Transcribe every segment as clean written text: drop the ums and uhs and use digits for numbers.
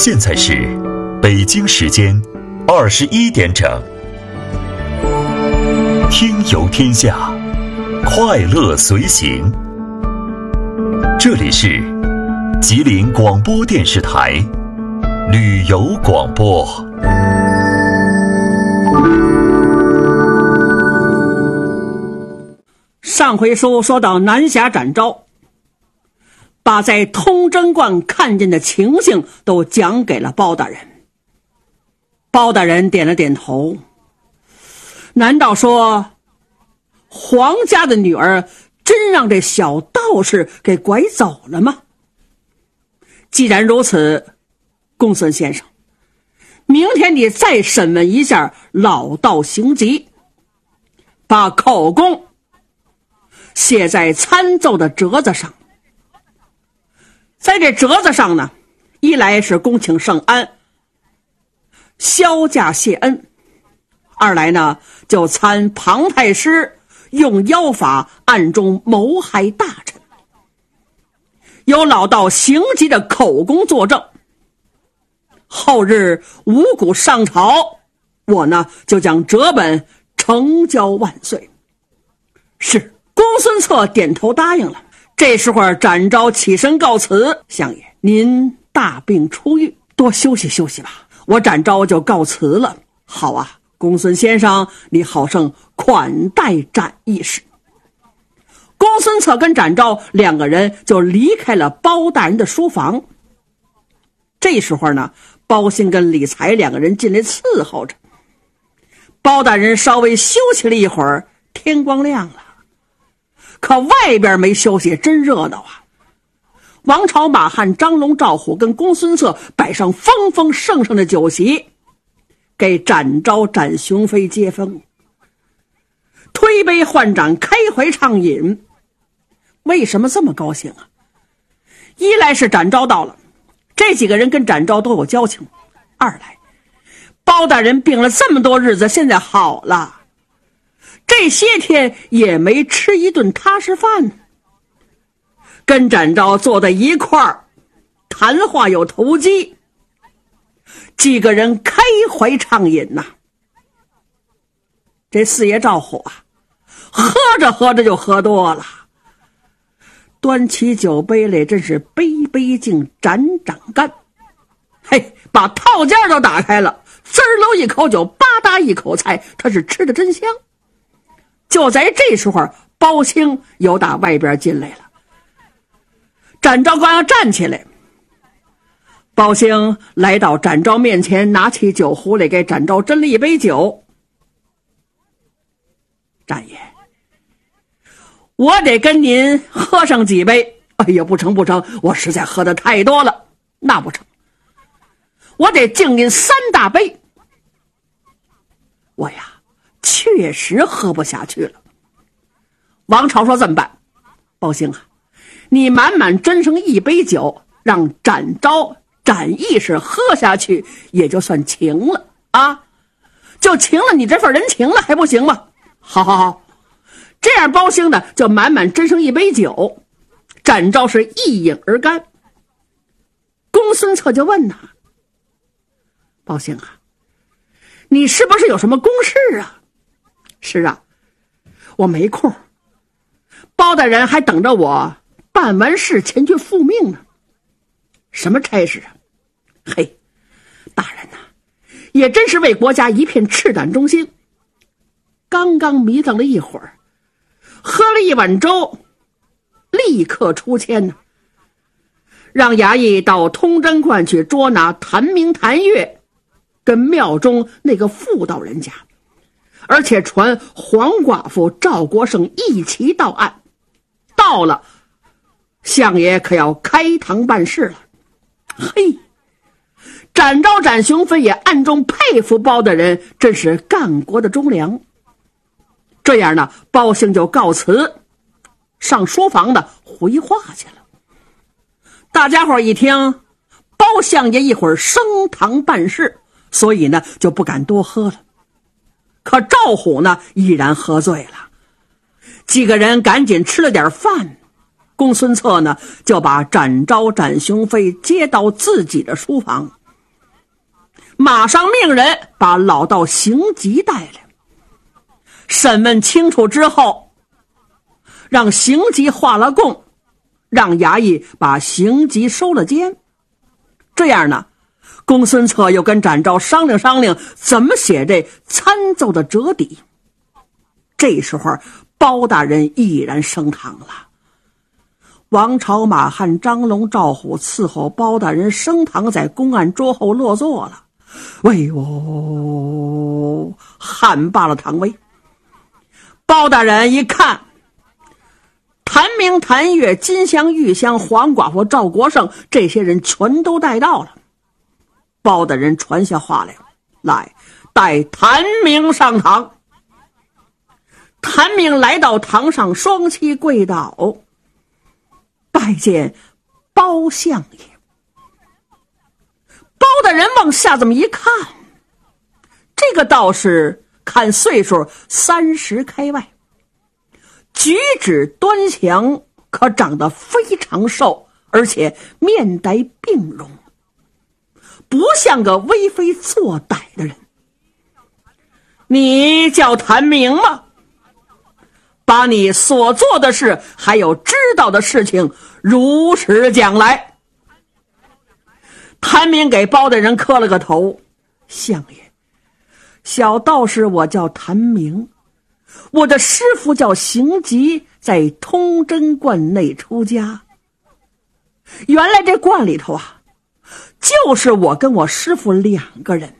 现在是北京时间21点整。听游天下，快乐随行。这里是吉林广播电视台旅游广播。 上回书说到南侠展昭把在通真观看见的情形都讲给了包大人。包大人点了点头，难道说皇家的女儿真让这小道士给拐走了吗？既然如此，公孙先生，明天你再审问一下老道行疾，把口供写在参奏的折子上。在这折子上呢，一来是恭请圣安销假谢恩，二来呢就参庞太师用妖法暗中谋害大臣，有老道行疾的口供作证。后日五谷上朝，我呢就将折本呈交万岁。是。公孙策点头答应了。这时候展昭起身告辞，相爷您大病初愈，多休息休息吧，我展昭就告辞了。好啊，公孙先生你好生款待展义士。公孙策跟展昭两个人就离开了包大人的书房。这时候呢，包兴跟李才两个人进来伺候着。包大人稍微休息了一会儿，天光亮了，可外边没休息，真热闹啊！王朝、马汉、张龙、赵虎跟公孙策摆上丰丰盛盛的酒席，给展昭、展雄飞接风，推杯换盏，开怀畅饮。为什么这么高兴啊？一来是展昭到了，这几个人跟展昭都有交情；二来包大人病了这么多日子，现在好了，这些天也没吃一顿踏实饭，跟展昭坐在一块儿，谈话有投机，几个人开怀畅饮呐。这四爷赵虎啊，喝着喝着就喝多了，端起酒杯来，真是杯杯敬，盏盏干。嘿，把套间都打开了，滋溜一口酒，吧嗒一口菜，他是吃的真香。就在这时候，包兴又打外边进来了。展昭刚要站起来，包兴来到展昭面前，拿起酒壶来给展昭斟了一杯酒。展爷，我得跟您喝上几杯。哎呀，不成不成，我实在喝的太多了。那不成，我得敬您3大杯。我呀确实喝不下去了。王朝说：“怎么办？”包兴啊，你满满斟上一杯酒，让展昭、展义士喝下去，也就算情了啊，就请了你这份人情了，还不行吗？好好好，这样包兴呢就满满斟上一杯酒，展昭是一饮而干。公孙策就问他：“包兴啊，你是不是有什么公事啊？”“是啊，我没空，包大人还等着我办完事前去复命呢。”“什么差事啊？”“嘿，大人呐，也真是为国家一片赤胆忠心。刚刚迷瞪了一会儿，喝了一碗粥，立刻出签呢，让衙役到通真观去捉拿谭明、谭月跟庙中那个妇道人家，而且传黄寡妇赵国胜一齐到案。到了，相爷可要开堂办事了。”嘿，展昭、展雄飞也暗中佩服包大人，真是干国的忠良。这样呢，包兴就告辞，上书房的回话去了。大家伙一听，包相爷一会儿升堂办事，所以呢就不敢多喝了。可赵虎呢依然喝醉了，几个人赶紧吃了点饭，公孙策呢就把展昭、展雄飞接到自己的书房。 马上命人把老道行吉带来，审问清楚之后，让行吉画了供，让衙役把行吉收了监。这样呢，公孙策又跟展昭商量商量怎么写这参奏的折底。这时候包大人毅然升堂了。王朝、马汉、张龙、赵虎伺候包大人升堂，在公案桌后落座了。喂呦，喊罢了堂威。包大人一看，谭明、谭岳、金香、玉香、黄寡妇、赵国胜这些人全都带到了。包大人传下话来，带谭明上堂。谭明来到堂上，双膝跪倒，拜见包相爷。包大人往下这么一看，这个道士看岁数30开外，举止端详，可长得非常瘦，而且面带病容，不像个为非作歹的人。你叫谭明吗？把你所做的事还有知道的事情如实讲来。谭明给包大人磕了个头，相爷，小道士我叫谭明，我的师父叫行吉，在通真观内出家。原来这观里头啊，就是我跟我师父2个人。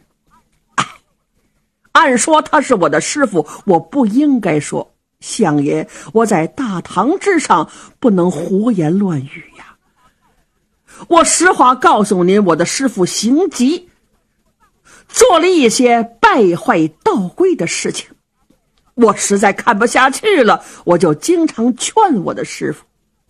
按说他是我的师父，我不应该说。相爷，我在大堂之上不能胡言乱语呀。我实话告诉您，我的师父行吉做了一些败坏道规的事情，我实在看不下去了，我就经常劝我的师父。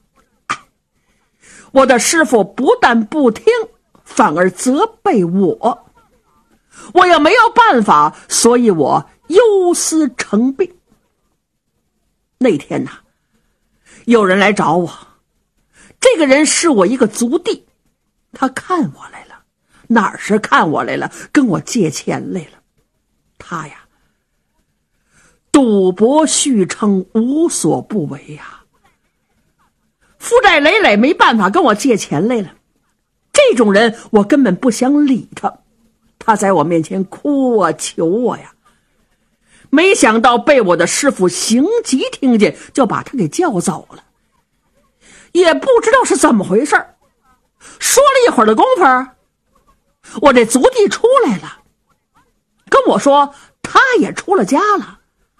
我的师父不但不听，反而责备我，我也没有办法，所以我忧思成病。那天呐，有人来找我，这个人是我一个族弟，他看我来了。哪儿是看我来了？跟我借钱来了。他呀，赌博虚称，无所不为呀，负债累累，没办法跟我借钱来了。这种人我根本不想理他，他在我面前哭啊求我呀。没想到被我的师父行吉听见，就把他给叫走了。也不知道是怎么回事，说了一会儿的功夫，我这族弟出来了，跟我说他也出了家了，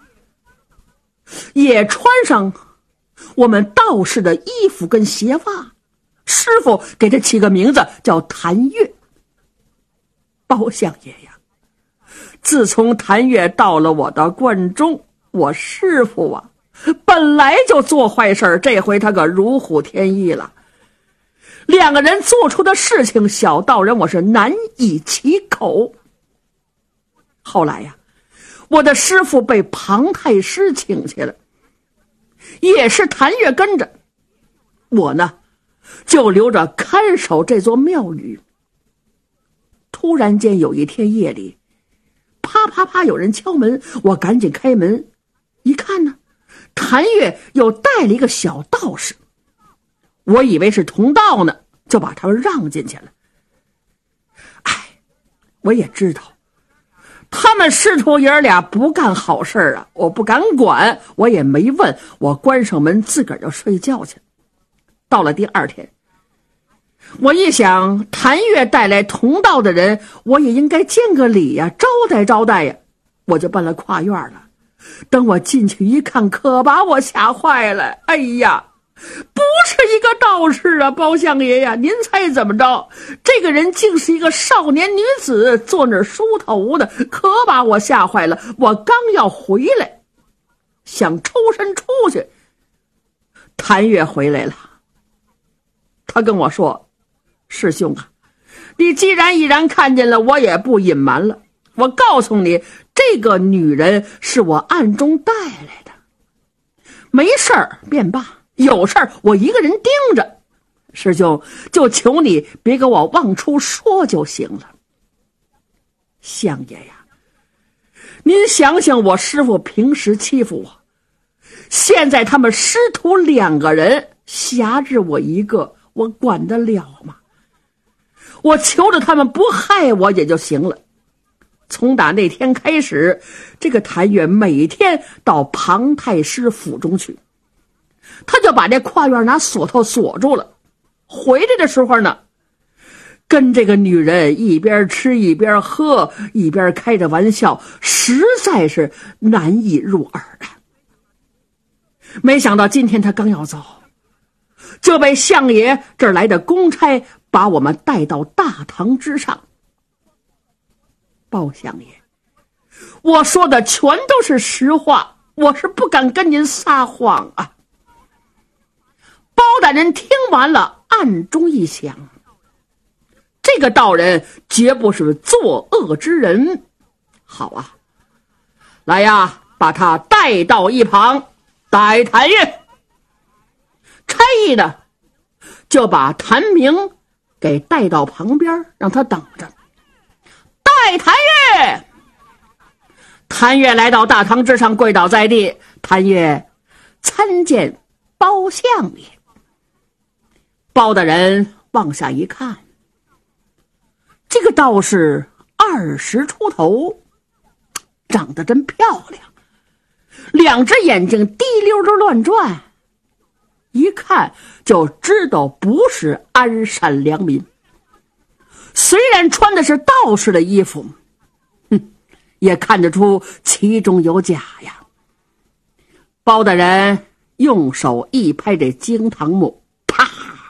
也穿上我们道士的衣服跟鞋袜，师父给他起个名字叫谭岳。包相爷呀，自从谭岳到了我的观中，我师父啊本来就做坏事，这回他可如虎添翼了。2个人做出的事情，小道人我是难以启口。后来呀，我的师父被庞太师请去了，也是谭岳跟着我呢，就留着看守这座庙宇。突然间有一天夜里，啪啪啪有人敲门，我赶紧开门，一看呢，谭岳又带了一个小道士，我以为是同道呢，就把他们让进去了。我也知道他们师徒爷俩不干好事啊，我不敢管，我也没问，我关上门自个儿就睡觉去。到了第2天，我一想谭岳带来同道的人，我也应该见个礼呀，招待招待呀，我就奔了跨院了。等我进去一看，可把我吓坏了。哎呀，不是一个道士啊，包相爷呀，您猜怎么着？这个人竟是一个少年女子，坐那儿梳头的，可把我吓坏了。我刚要回来，想抽身出去，谭岳回来了。他跟我说，师兄啊，你既然毅然看见了，我也不隐瞒了。我告诉你，这个女人是我暗中带来的，没事儿便罢，有事儿我一个人盯着。师兄，就求你别给我往出说就行了。 相爷呀，您想想我师父平时欺负我，现在他们师徒2个人挟制我一个，我管得了吗？我求着他们不害我也就行了。从打那天开始，这个谭月每天到庞太师府中去，他就把这跨院拿锁头锁住了。回来的时候呢，跟这个女人一边吃一边喝，一边开着玩笑，实在是难以入耳啊。没想到今天他刚要走，就被相爷这儿来的公差把我们带到大堂之上。包相爷，我说的全都是实话，我是不敢跟您撒谎啊。包大人听完了，暗中一想，这个道人绝不是作恶之人。好啊，来呀，把他带到一旁，带谭月。差役的就把谭明给带到旁边，让他等着。带谭月。谭月来到大堂之上，跪倒在地。谭月参见包相爷。包大人往下一看，这个道士20出头，长得真漂亮，2只眼睛滴溜溜乱转，一看就知道不是安善良民。虽然穿的是道士的衣服，也看得出其中有假呀。包大人用手一拍这惊堂木，啪！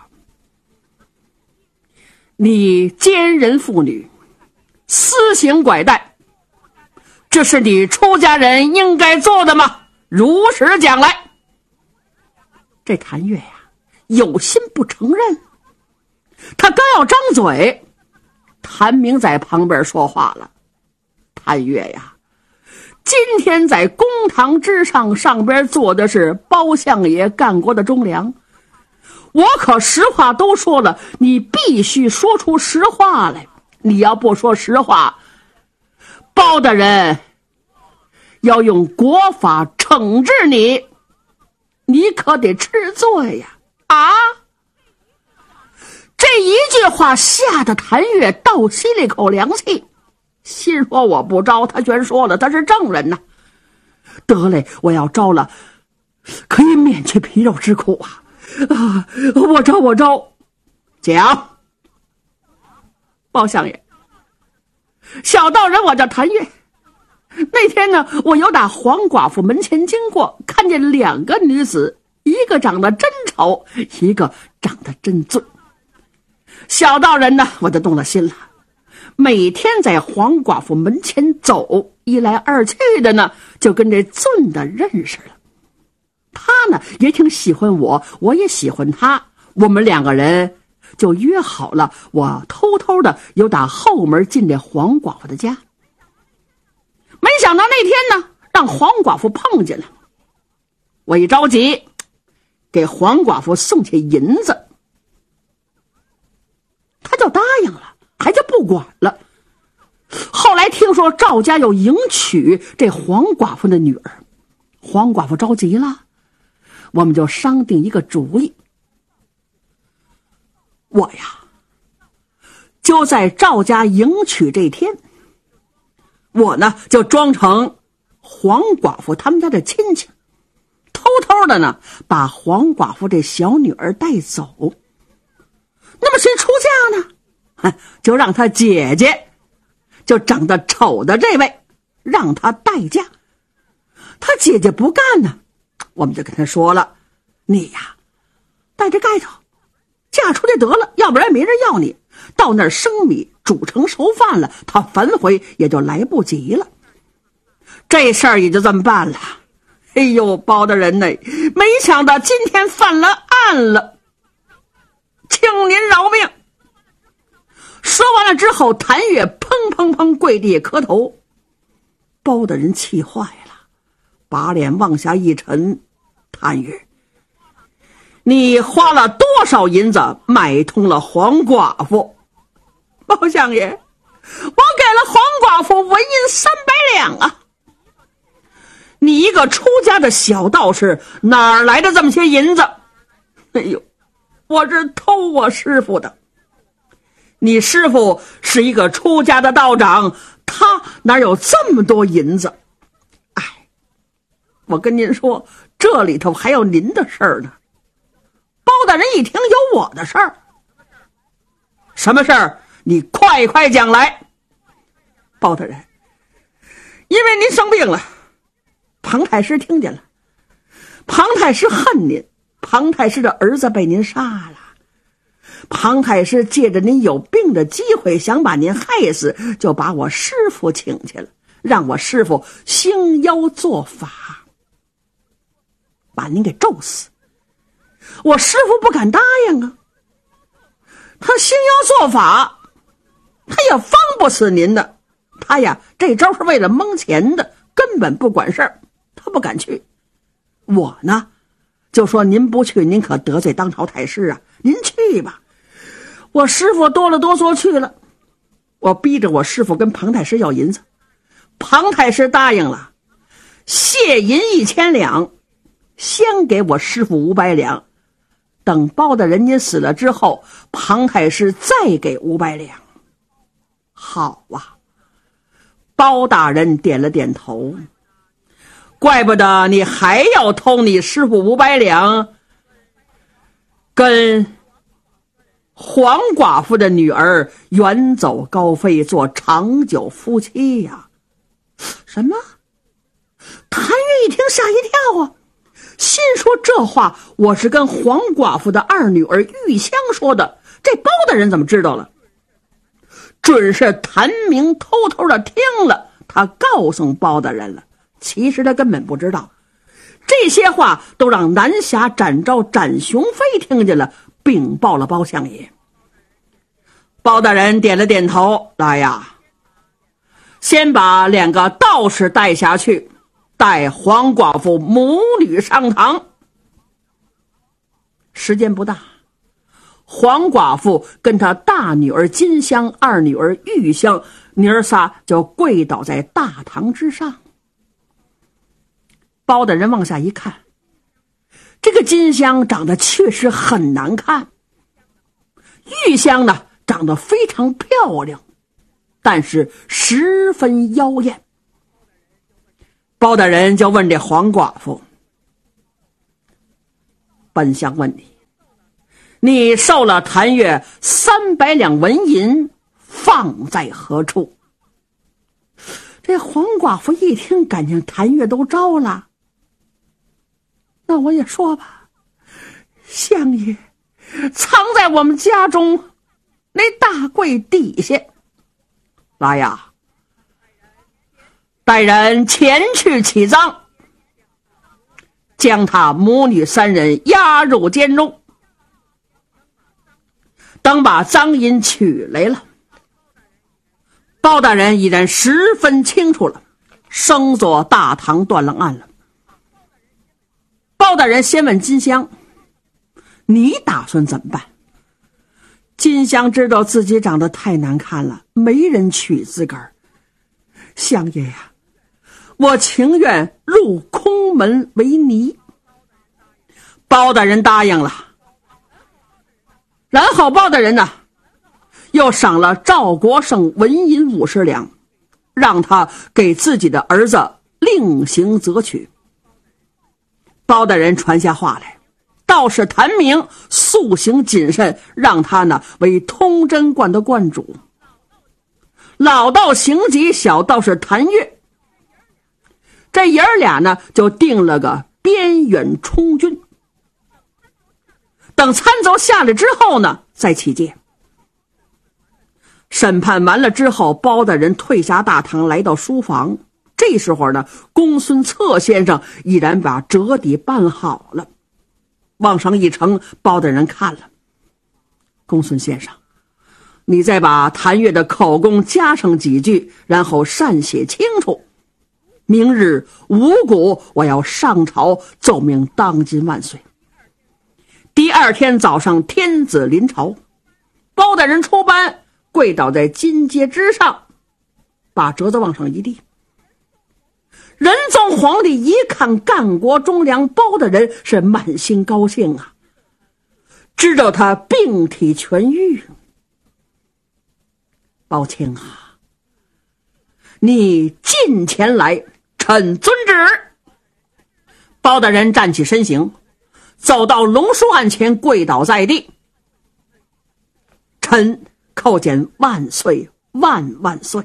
你奸人妇女，私刑拐带，这是你出家人应该做的吗？如实讲来。这谭月呀，有心不承认，他刚要张嘴，谭明在旁边说话了：谭月呀，今天在公堂之上，上边坐的是包相爷干过的忠良，我可实话都说了，你必须说出实话来。你要不说实话，包大人要用国法惩治你，你可得吃罪呀！啊！这一句话吓得谭月倒吸了一口凉气，心说我不招，他全说了，他是证人呐。得嘞，我要招了，可以免去皮肉之苦啊！啊，我招。讲。包相爷，小道人我叫谭月。那天呢，我由打黄寡妇门前经过，看见2个女子，一个长得真丑，一个长得真俊。小道人呢，我就动了心了，每天在黄寡妇门前走，一来二去的呢，就跟这俊的认识了。他呢也挺喜欢我，我也喜欢他，我们2个人就约好了，我偷偷的由打后门进这黄寡妇的家。没想到那天呢，让黄寡妇碰见了，我一着急，给黄寡妇送去银子，他就答应了，还就不管了。后来听说赵家要迎娶这黄寡妇的女儿，黄寡妇着急了，我们就商定一个主意。我呀，就在赵家迎娶这天，我呢就装成黄寡妇他们家的亲戚，偷偷的呢把黄寡妇这小女儿带走。那么谁出嫁呢？就让他姐姐，就长得丑的这位，让他代嫁。他姐姐不干呢，我们就跟他说了，你呀带着盖头嫁出去得了，要不然没人要你，到那儿生米煮成熟饭了，他反悔也就来不及了。这事儿也就这么办了。哎呦，包大人呢，没想到今天犯了案了，请您饶命。说完了之后，谭月砰砰砰跪地磕头。包大人气坏了，把脸往下一沉，谭月，你花了多少银子买通了黄寡妇？包相爷， 我给了黄寡妇纹银300两啊！你一个出家的小道士，哪儿来的这么些银子？哎呦，我是偷我师傅的。你师傅是一个出家的道长，他哪有这么多银子？哎，我跟您说，这里头还有您的事儿呢。包大人一听有我的事儿，什么事儿？你快快讲来。包大人，因为您生病了，庞太师听见了，庞太师恨您，庞太师的儿子被您杀了，庞太师借着您有病的机会想把您害死，就把我师傅请去了，让我师傅兴妖做法，把您给咒死。我师傅不敢答应啊，他兴妖做法，他也防不死您的，他呀这招是为了蒙钱的，根本不管事儿，他不敢去。我呢就说您不去，您可得罪当朝太师啊，您去吧。我师傅哆了哆嗦去了，我逼着我师傅跟庞太师要银子，庞太师答应了，谢银1000两，先给我师傅500两，等包大人您死了之后，庞太师再给500两。好啊，包大人点了点头，怪不得你还要偷你师傅500两，跟黄寡妇的女儿远走高飞，做长久夫妻呀。什么？谭月一听吓一跳啊，心说这话我是跟黄寡妇的2女儿玉香说的，这包大人怎么知道了？准是谭明偷偷的听了，他告诉包大人了，其实他根本不知道。这些话都让南侠展昭、展雄飞听见了，禀报了包相爷。包大人点了点头，来呀，先把2个道士带下去，带黄寡妇母女上堂。时间不大，黄寡妇跟她大女儿金香、2女儿玉香，女儿仨就跪倒在大堂之上。包大人往下一看，这个金香长得确实很难看，玉香呢长得非常漂亮，但是十分妖艳。包大人就问这黄寡妇，本相问你受了谭月300两纹银，放在何处？这黄寡妇一听，感情谭月都招了，那我也说吧，相爷藏在我们家中那大柜底下。来呀，带人前去起赃，将他母女3人押入监中。等把赃银取来了，包大人已然十分清楚了，升坐大堂断了案了。包大人先问金香，你打算怎么办？金香知道自己长得太难看了，没人娶自个儿。相爷呀，我情愿入空门为尼。包大人答应了，然后包大人呢又赏了赵国胜纹银50两，让他给自己的儿子另行择娶。包大人传下话来，道士谭明素行谨慎，让他呢为通真观的观主。老道行吉，小道士谭月，这爷儿俩呢就定了个边远充军。等参奏下来之后呢，再起戒。审判完了之后，包大人退下大堂，来到书房。这时候呢，公孙策先生已然把折抵办好了，往上一呈，包大人看了。公孙先生，你再把谭月的口供加上几句，然后善写清楚。明日五谷我要上朝奏明当今万岁。第2天早上天子临朝，包大人出班， 跪倒在金阶之上，把折子往上一递。仁宗皇帝一看干国忠良包大人，是满心高兴啊，知道他病体痊愈。包青啊，你近前来，臣遵旨。包大人站起身形，走到龙书案前，跪倒在地。臣叩见万岁万万岁。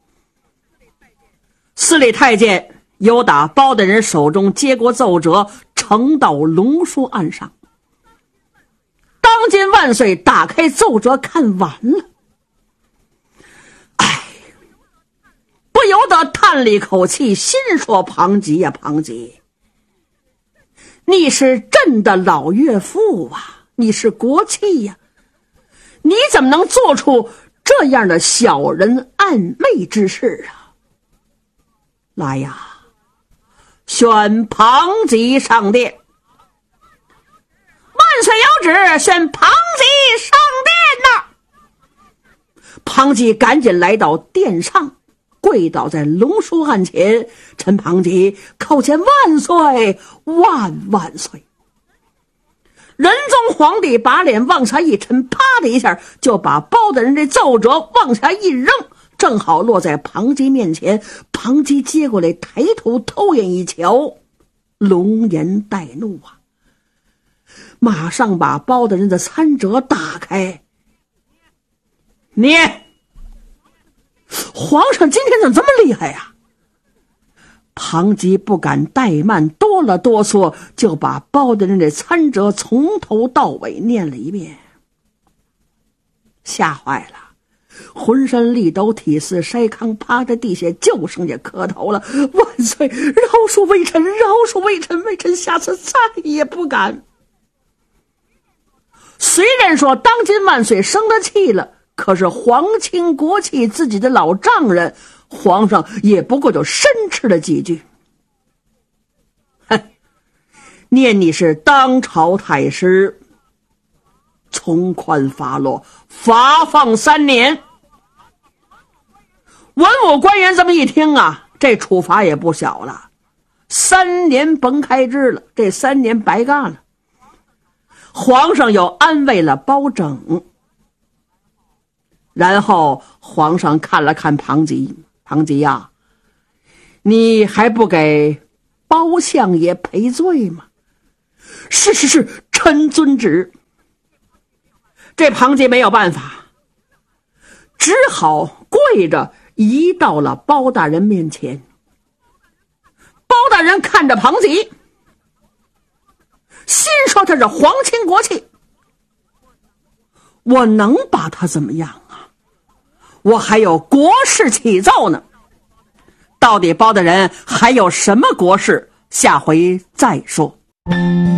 司礼太监由打包大人手中接过奏折，呈到龙书案上。当今万岁打开奏折看完了，不由得叹了一口气，心说庞吉呀庞吉，你是朕的老岳父啊，你是国戚呀，你怎么能做出这样的小人暗昧之事啊？来呀，宣庞吉上殿。万岁有旨，宣庞吉上殿呐！庞吉赶紧来到殿上，跪倒在龙书案前。臣庞吉叩见万岁万万岁。仁宗皇帝把脸往下一沉，啪的一下就把包大人这奏折往下一扔，正好落在庞吉面前。庞吉接过来，抬头偷眼一瞧，龙颜带怒啊，马上把包大人的参折打开。念，皇上今天怎么这么厉害呀？庞吉不敢怠慢，哆了哆嗦，就把包大人的参折从头到尾念了一遍。吓坏了，浑身力抖，体似筛糠，趴在地下就剩下磕头了。万岁，饶恕微臣，饶恕微臣，微臣下次再也不敢。虽然说当今万岁生了气了，可是皇亲国戚自己的老丈人，皇上也不过就申斥了几句。哼，念你是当朝太师，从宽发落，罚放3年。文武官员这么一听啊，这处罚也不小了，3年甭开支了，这3年白干了。皇上又安慰了包拯，然后皇上看了看庞吉，庞吉呀，你还不给包相爷赔罪吗？是，臣遵旨。这庞吉没有办法，只好跪着移到了包大人面前。包大人看着庞吉，心说他是皇亲国戚，我能把他怎么样啊？我还有国事启奏呢。到底包大人还有什么国事，下回再说。